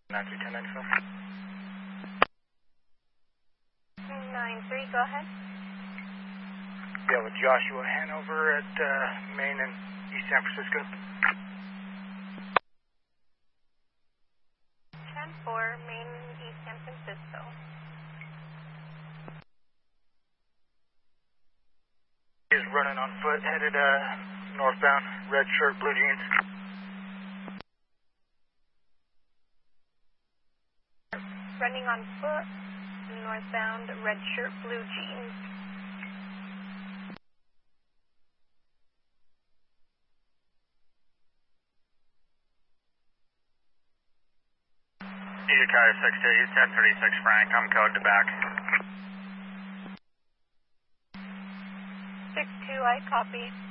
921094. 93, go ahead. Yeah, with Joshua Hanover at Main and East San Francisco. 10-4, Main, East San Francisco. He's running on foot, headed northbound, red shirt, blue jeans. Running on foot, northbound, red shirt, blue jeans. Car 62, East 1036 Frank, I'm code to back. 62, I copy.